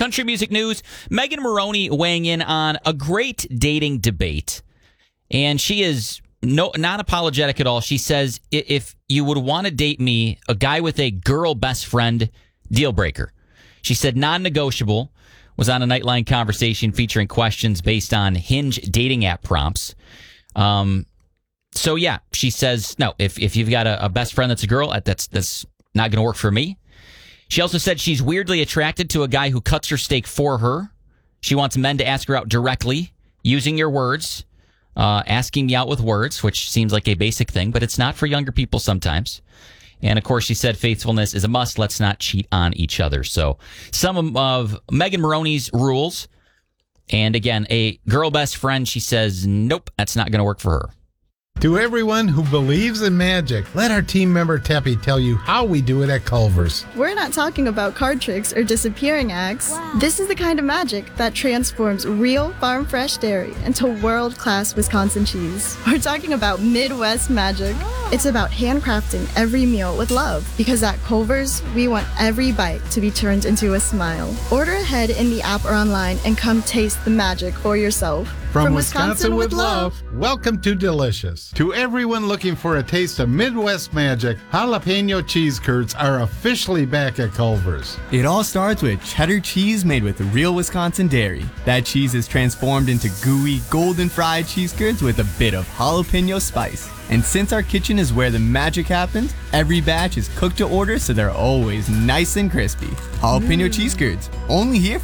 country music news, Megan Moroney weighing in on a great dating debate. And she is not apologetic at all. She says, if you would want to date me, a guy with a girl best friend, deal breaker. She said non-negotiable, was on a Nightline conversation featuring questions based on Hinge dating app prompts. So, yeah, she says, no, if you've got a best friend that's a girl, that's not going to work for me. She also said she's weirdly attracted to a guy who cuts her steak for her. She wants men to ask her out directly, using your words, asking me out with words, which seems like a basic thing, but it's not for younger people sometimes. And, of course, she said faithfulness is a must. Let's not cheat on each other. So some of Megan Moroney's rules. And, again, a girl best friend, she says, nope, that's not going to work for her. To everyone who believes in magic, let our team member Teppy tell you how we do it at Culver's. We're not talking about card tricks or disappearing acts. Wow. This is the kind of magic that transforms real farm-fresh dairy into world-class Wisconsin cheese. We're talking about Midwest magic. It's about handcrafting every meal with love, because at Culver's, we want every bite to be turned into a smile. Order ahead in the app or online and come taste the magic for yourself. From Wisconsin with love, welcome to Delicious. To everyone looking for a taste of Midwest magic, jalapeno cheese curds are officially back at Culver's. It all starts with cheddar cheese made with real Wisconsin dairy. That cheese is transformed into gooey, golden fried cheese curds with a bit of jalapeno spice. And since our kitchen is where the magic happens, every batch is cooked to order so they're always nice and crispy. Jalapeno cheese curds, only here